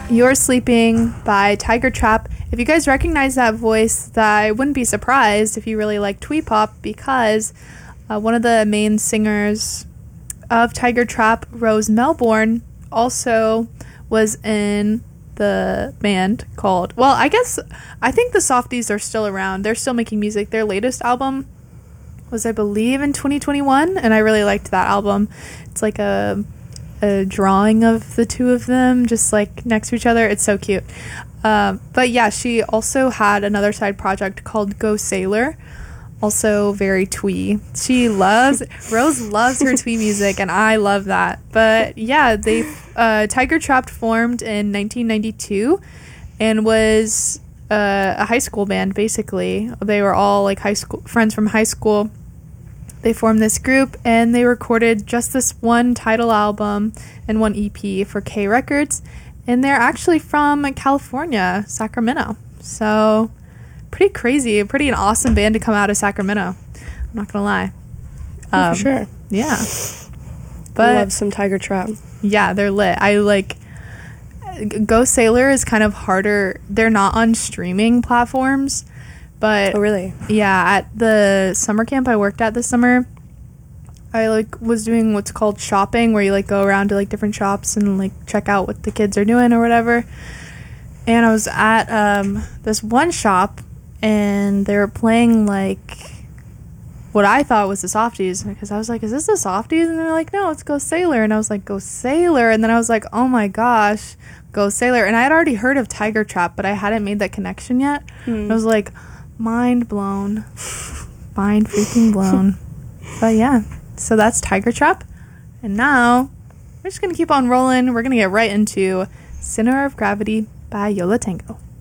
You're Sleeping by Tiger Trap. If you guys recognize that voice, I wouldn't be surprised if you really like twee pop, because one of the main singers of Tiger Trap, Rose Melbourne, also was in the band called, well, I think the Softies are still around. They're still making music. Their latest album was, I believe, in 2021, and I really liked that album. It's like a drawing of the two of them just like next to each other. It's so cute. But yeah, she also had another side project called Go Sailor, also very twee. Rose loves her twee music, and I love that. But yeah, Tiger Trap formed in 1992 and was a high school band. Basically, they were all like high school friends from high school. They formed this group, and they recorded just this one title album and one EP for K Records, and they're actually from California, Sacramento. So pretty crazy, pretty an awesome band to come out of Sacramento, I'm not gonna lie. For sure. Yeah, but I love some Tiger Trap. Yeah, they're lit. I like Go Sailor is kind of harder. They're not on streaming platforms. But oh, really? Yeah, at the summer camp I worked at this summer, I was doing what's called shopping, where you go around to different shops and check out what the kids are doing or whatever. And I was at this one shop, and they were playing what I thought was the Softies, because I was like, is this the Softies? And they're like, no, it's Go Sailor. And I was like, Go Sailor? And then I was like, oh my gosh, Go Sailor. And I had already heard of Tiger Trap, but I hadn't made that connection yet. And I was like, mind blown. Mind freaking blown. But yeah, so that's Tiger Trap. And now we're just gonna keep on rolling. We're gonna get right into Center of Gravity by Yo La Tengo.